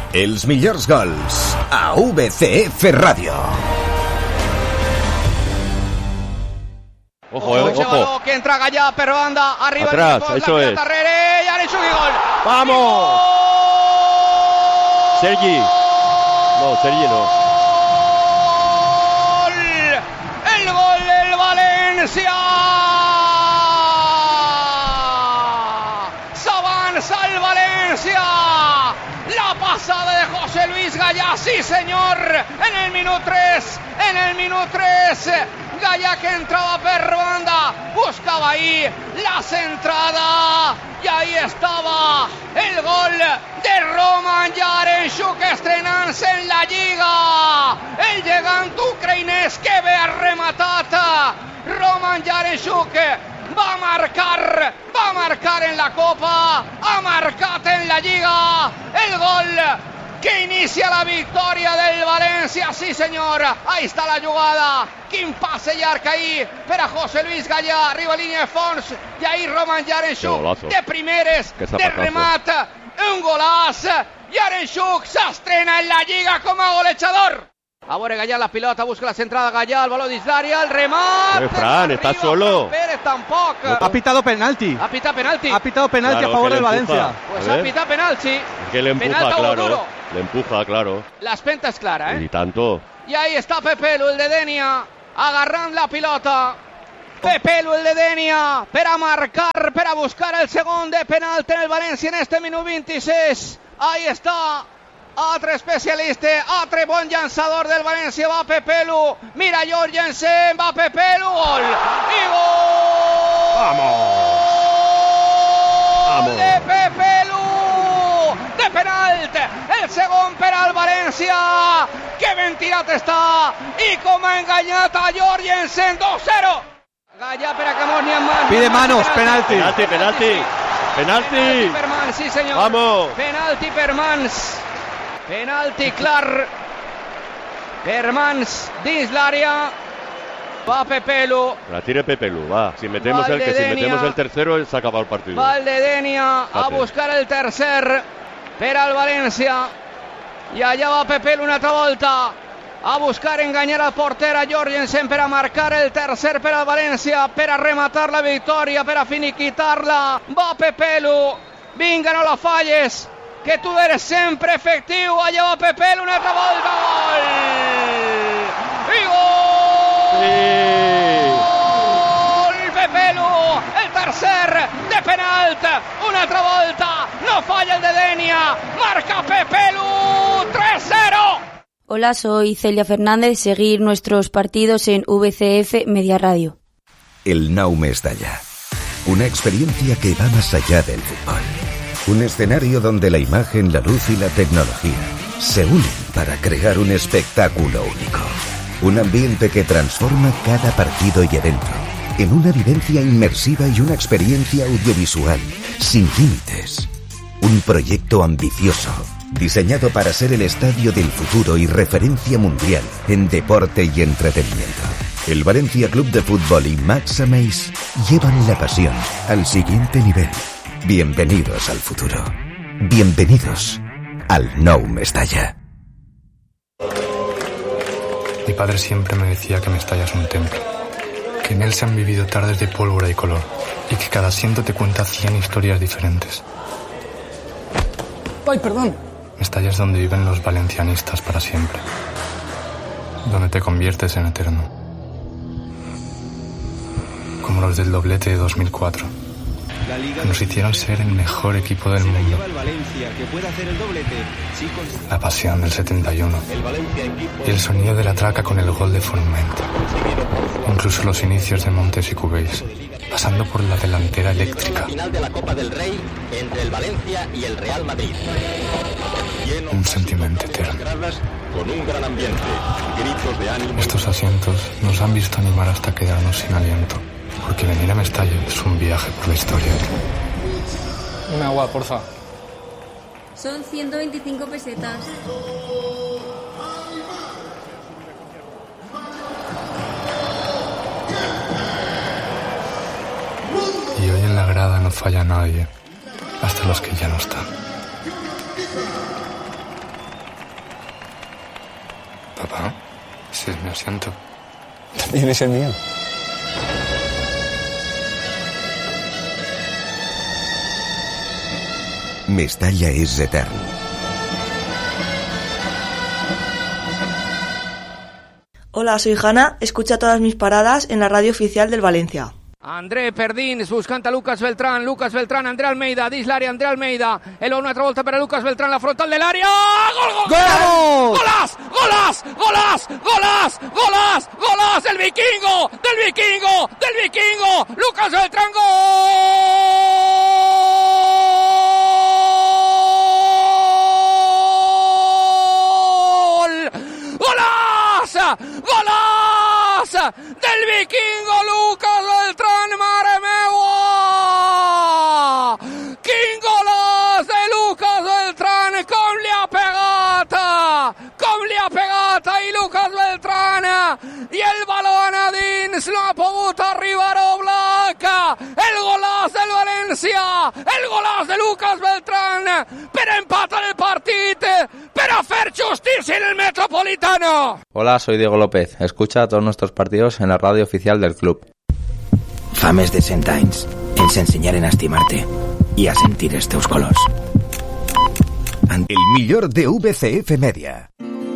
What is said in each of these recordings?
Els millors gols a VCF Radio. Ojo. Que entra Gallà per banda, arriba atrás, el eso es. Darrere, Yaremchuk y gol. ¡Vamos! Sergi. No, Sergi no. El gol del Valencia. S'avança el Valencia. La pasada de José Luis Gallà, sí señor, en el minuto 3, Gallà que entraba per banda, buscaba ahí la centrada y ahí estaba el gol de Roman Yaremchuk, estrenant-se en la Lliga, el gegant ucraïnès que ve rematat. Roman Yaremchuk va a marcar en la Copa, ha marcat en la Lliga, el gol que inicia la victòria del València, sí senyor, ahí està la jugada, quin passe llarg ahí per a José Luis Gallà, arriba a línia de fons, i ahí Roman Yaremchuk, de primeres, de remat, un golaç, Yaremchuk s'estrena en la Lliga com a golejador. A veure Gallà la pilota, busca la centrada Gallà, el balón dins l'àrea, el remat. Fran, está solo. Pérez tampoc. Ha pitado penalti. Ha pitado penalti. Ha pitado penalti a favor del Valencia. Pues ha pitado penalti. Que le empuja, claro. Le empuja, claro. La espenta es clara, Y tanto. Y ahí está Pepelu, el de Denia, agarrant la pilota. Pepelu, el de Denia, per a marcar, per a buscar el segon de penalti en el València en este minut 26. Ahí está. Altre especialista, altre bon llançador del València, va Pepelu, mira Jorgensen, va Pepelu, gol, i gol! ¡Vamos! De Pepelu, de penalt, el segon per al València, que ben tirat està, i com ha enganyat a Jorgensen, 2-0! Gallà per a Camós, ni en mans. Pide manos, penalti. Penalti per mans, sí senyor. Vamos. Penalti per mans. Penalti clar per mans dins l'àrea. Va Pepelu. La tire Pepelu, va. Si metemos el tercero, se acaba el partido. Valdedenia a buscar el tercer per al València. I allà va Pepelu una altra volta a buscar enganyar al porter a Jorgensen per a marcar el tercer per al València, per a rematar la victòria, per a finiquitar-la. Va Pepelu. Vinga, no la falles, que tu eres sempre efectiu. Allà va Pepelu, una altra volta, gol! I gol! Sí. Gol Pepelu, el tercer de penalt, una altra volta, no falla el de Denia, marca Pepelu, 3-0. Hola, soy Celia Fernández, seguir nuestros partidos en VCF Media Radio. El Nou Mestalla, una experiencia que va más allá del fútbol. Un escenario donde la imagen, la luz y la tecnología se unen para crear un espectáculo único. Un ambiente que transforma cada partido y evento en una vivencia inmersiva y una experiencia audiovisual sin límites. Un proyecto ambicioso, diseñado para ser el estadio del futuro y referencia mundial en deporte y entretenimiento. El Valencia Club de Fútbol y Max Ameis llevan la pasión al siguiente nivel. Bienvenidos al futuro. Bienvenidos al Nou Mestalla. Mi padre siempre me decía que Mestalla es un templo, que en él se han vivido tardes de pólvora y color, y que cada asiento te cuenta 100 historias diferentes. ¡Ay, perdón! Mestalla es donde viven los valencianistas para siempre, donde te conviertes en eterno, como los del doblete de 2004. Nos hicieron ser el mejor equipo del mundo. La pasión del 71 y el sonido de la traca con el gol de Forment. Incluso los inicios de Montes y Cubells, pasando por la delantera eléctrica. Un sentimiento eterno. Estos asientos nos han visto animar hasta quedarnos sin aliento. Porque venir a Mestalla es un viaje por la historia. Un agua, porfa. Son 125 pesetas. Y hoy en la grada no falla nadie, hasta los que ya no están. Papá, ese es mi asiento. También es el mío. Mestalla és etern. Hola, soy Hanna. Escucha todas mis paradas en la radio oficial del Valencia. André Perdins buscant a Lucas Beltrán, André Almeida, dins l'àrea, André Almeida, el una altra volta per a Lucas Beltrán, la frontal de l'àrea, gol! Golàs, del vikingo, Lucas Beltrán, golàs del vikingo Lucas Beltrán, mare meua! Quin golàs de Lucas Beltrán, com li ha pegat ahí Lucas Beltrán, i el balón a dins no ha pogut arribar Oblak, el golàs del València, el golàs de Lucas Beltrán per empatar el partit, per a fer justícia en el Metropolitano. Hola, soy Diego López. Escucha todos nuestros partidos en la radio oficial del club. Fa més de 100 anys ens ensenyaren a estimar-te i a sentir els teus colors. El millor de VCF Media.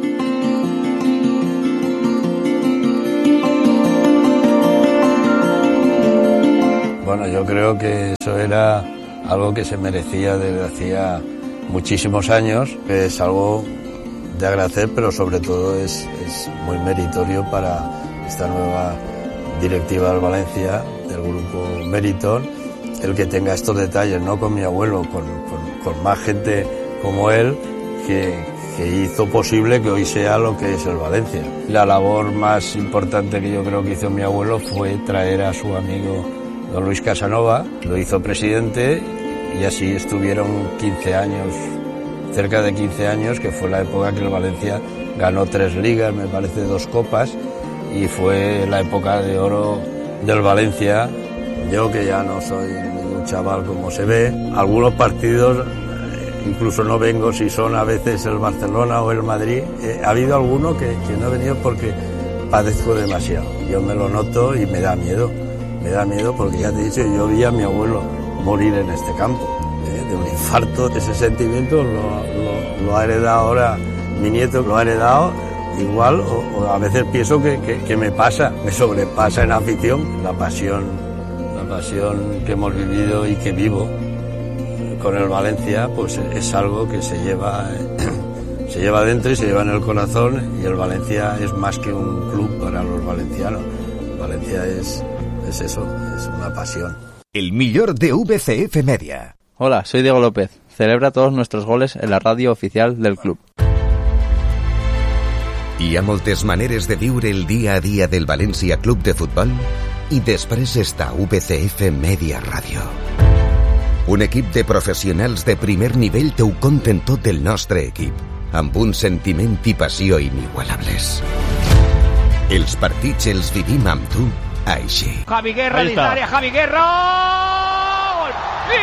Bueno, yo creo que eso era algo que se merecía desde hacía muchísimos años. Es algo de agradecer, pero sobre todo es muy meritorio para esta nueva directiva del Valencia, del grupo Meriton, el que tenga estos detalles, no con mi abuelo, con más gente como él, que hizo posible que hoy sea lo que es el Valencia. La labor más importante que yo creo que hizo mi abuelo fue traer a su amigo don Luis Casanova, lo hizo presidente y así estuvieron 15 años, cerca de 15 años, que fue la época que el Valencia ganó 3 ligas, me parece 2 copas, y fue la época de oro del Valencia. Yo, que ya no soy ningún chaval como se ve, algunos partidos incluso no vengo si son a veces el Barcelona o el Madrid. Ha habido alguno que no he venido porque padezco demasiado. Yo me lo noto y me da miedo porque ya te he dicho, yo vi a mi abuelo morir en este campo, de un infarto. Ese sentimiento lo ha heredado ahora mi nieto, lo ha heredado igual, o a veces pienso que me sobrepasa en afición. La pasión que hemos vivido y que vivo con el Valencia, pues es algo que se lleva dentro y se lleva en el corazón, y el Valencia es más que un club para los valencianos. Valencia es eso, es una pasión. El millor de VCF Media. Hola, soy Diego López. Celebra todos nuestros goles en la radio oficial del club. Hi ha moltes maneres de viure el dia a dia del València Club de Futbol i després està VCF Media Ràdio. Un equip de professionals de primer nivell que ho conten tot del nostre equip, amb un sentiment i passió inigualables. Els partits els vivim amb tu així. Javi Guerra dins l'àrea, Javi Guerra! Gol! I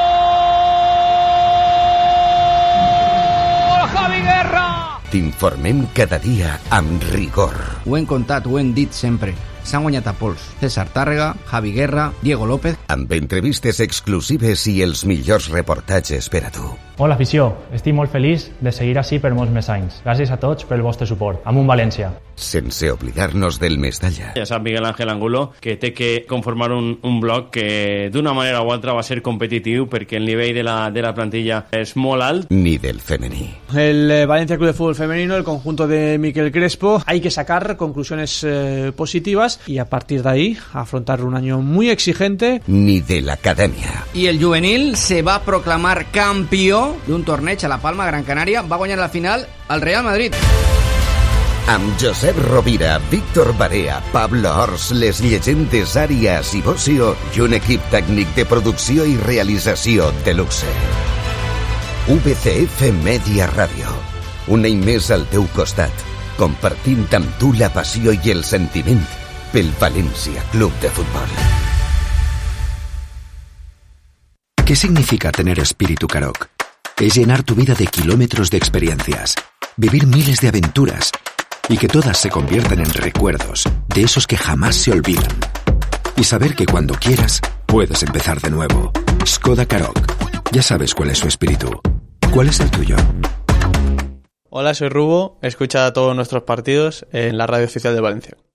gol! Javi Guerra! T'informem cada dia amb rigor. Ho hem contat, ho hem dit sempre. S'han guanyat a pols. César Tàrrega, Javi Guerra, Diego López... Amb entrevistes exclusives i els millors reportatges per a tu. Hola, afició. Estic molt feliç de seguir així per molts més anys. Gràcies a tots pel vostre suport. Amunt València. Sense oblidar-nos del Mestalla. Ja sap Miguel Ángel Angulo que té que conformar un bloc que d'una manera o altra va ser competitiu perquè el nivell de la plantilla és molt alt. Ni del femení. El Valencia Club de Fútbol Femenino, el conjunto de Miquel Crespo, hay que sacar conclusiones positivas y a partir de ahí afrontar un año muy exigente. Ni de la academia. Y el juvenil se va a proclamar campeón d'un torneig a La Palma, Gran Canària. Va guanyar la final al Real Madrid. Amb Josep Rovira, Víctor Barea, Pablo Ors, les llegendes Àrias i Bocio i un equip tècnic de producció i realització de luxe. VCF Media Ràdio. Un any més al teu costat, compartint amb tu la passió i el sentiment pel València Club de Fútbol. ¿Qué significa tener espíritu Karoq? Es llenar tu vida de kilómetros de experiencias, vivir miles de aventuras y que todas se conviertan en recuerdos, de esos que jamás se olvidan. Y saber que cuando quieras, puedes empezar de nuevo. Skoda Karoq. Ya sabes cuál es su espíritu. ¿Cuál es el tuyo? Hola, soy Rubo. Escucha todos nuestros partidos en la radio oficial de Valencia.